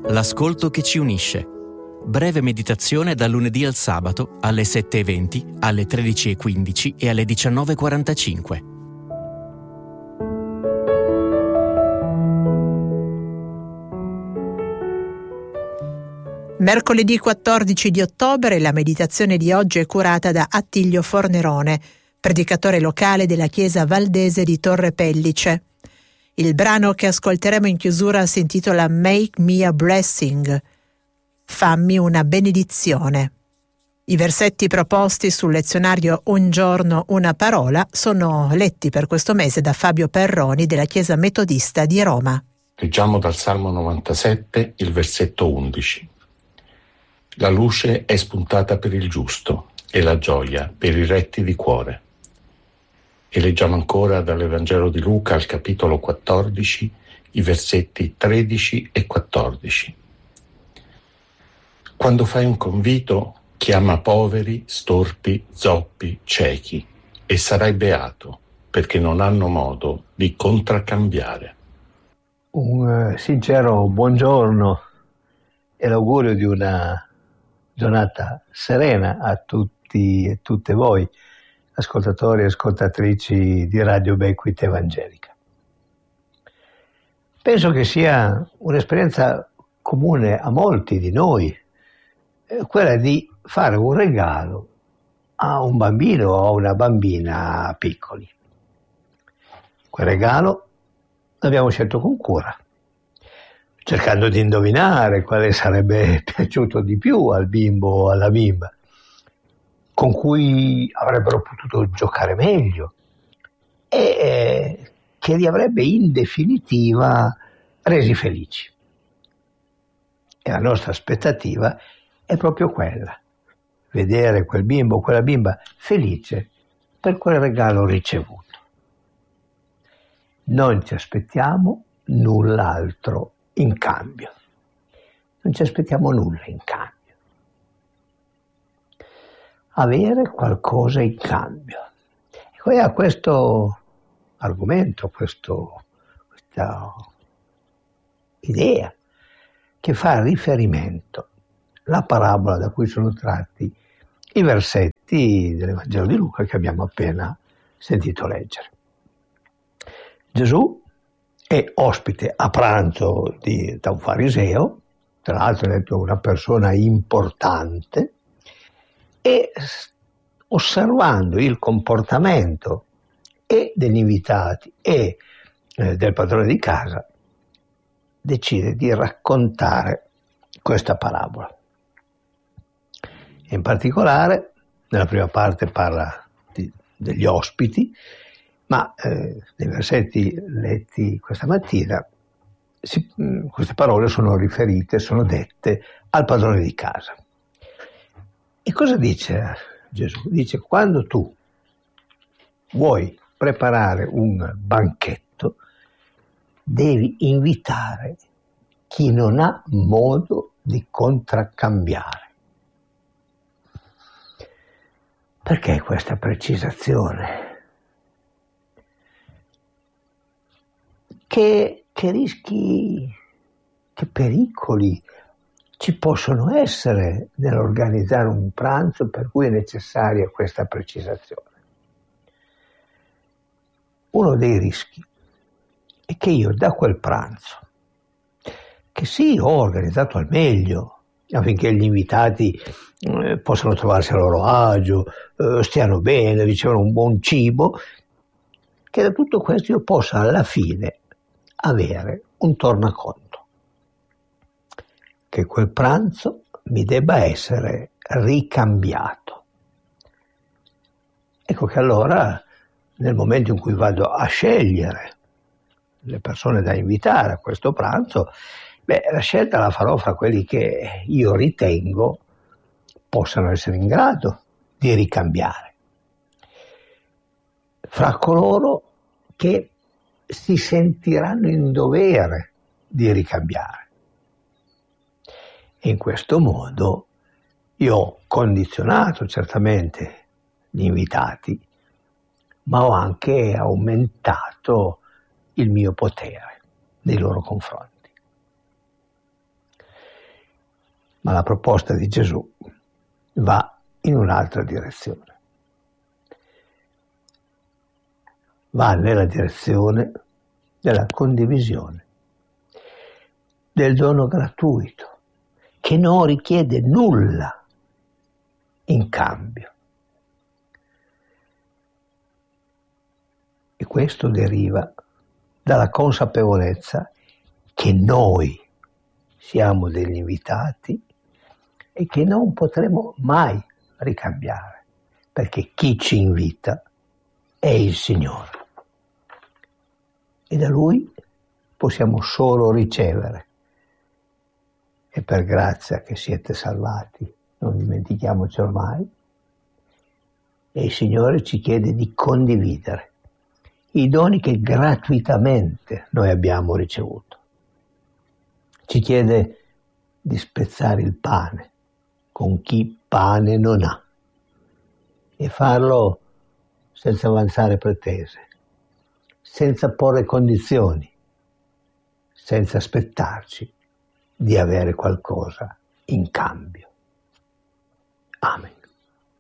l'ascolto che ci unisce. Breve meditazione dal lunedì al sabato alle 7:20, alle 13:15 e alle 19:45. Mercoledì 14 di ottobre la meditazione di oggi è curata da Attilio Fornerone, predicatore locale della chiesa valdese di Torre Pellice. Il brano che ascolteremo in chiusura si intitola Make Me a Blessing, fammi una benedizione. I versetti proposti sul lezionario Un giorno una parola sono letti per questo mese da Fabio Perroni della Chiesa Metodista di Roma. Leggiamo dal Salmo 97 il versetto 11. La luce è spuntata per il giusto e la gioia per i retti di cuore. E leggiamo ancora dall'Evangelo di Luca al capitolo 14, i versetti 13 e 14. Quando fai un convito, chiama poveri, storpi, zoppi, ciechi, e sarai beato, perché non hanno modo di contraccambiare. Un sincero buongiorno e l'augurio di una giornata serena a tutti e tutte voi, ascoltatori e ascoltatrici di Radio Becquith Evangelica. Penso che sia un'esperienza comune a molti di noi, quella di fare un regalo a un bambino o a una bambina piccoli. Quel regalo l'abbiamo scelto con cura, cercando di indovinare quale sarebbe piaciuto di più al bimbo o alla bimba, con cui avrebbero potuto giocare meglio e che li avrebbe in definitiva resi felici. E la nostra aspettativa è proprio quella, vedere quel bimbo o quella bimba felice per quel regalo ricevuto. Non ci aspettiamo null'altro in cambio. Non ci aspettiamo nulla in cambio. Avere qualcosa in cambio. E a questo argomento, questa idea che fa riferimento la parabola da cui sono tratti i versetti dell'Evangelo di Luca che abbiamo appena sentito leggere. Gesù è ospite a pranzo da un fariseo, tra l'altro è detto una persona importante, e osservando il comportamento e degli invitati e del padrone di casa, decide di raccontare questa parabola. In particolare, nella prima parte parla degli ospiti, ma nei versetti letti questa mattina queste parole sono riferite, sono dette al padrone di casa. E cosa dice Gesù? Dice: quando tu vuoi preparare un banchetto, devi invitare chi non ha modo di contraccambiare. Perché questa precisazione? Che rischi, che pericoli ci possono essere nell'organizzare un pranzo per cui è necessaria questa precisazione? Uno dei rischi è che io da quel pranzo, che sì, ho organizzato al meglio affinché gli invitati possano trovarsi a loro agio, stiano bene, ricevano un buon cibo, che da tutto questo io possa alla fine avere un tornaconto. Che quel pranzo mi debba essere ricambiato. Ecco che allora, nel momento in cui vado a scegliere le persone da invitare a questo pranzo, la scelta la farò fra quelli che io ritengo possano essere in grado di ricambiare, fra coloro che si sentiranno in dovere di ricambiare. E in questo modo io ho condizionato certamente gli invitati, ma ho anche aumentato il mio potere nei loro confronti. Ma la proposta di Gesù va in un'altra direzione. Va nella direzione della condivisione, del dono gratuito, che non richiede nulla in cambio. E questo deriva dalla consapevolezza che noi siamo degli invitati e che non potremo mai ricambiare, perché chi ci invita è il Signore. E da Lui possiamo solo ricevere. E per grazia che siete salvati, non dimentichiamoci ormai. E il Signore ci chiede di condividere i doni che gratuitamente noi abbiamo ricevuto. Ci chiede di spezzare il pane con chi pane non ha e farlo senza avanzare pretese, senza porre condizioni, senza aspettarci di avere qualcosa in cambio. Amen.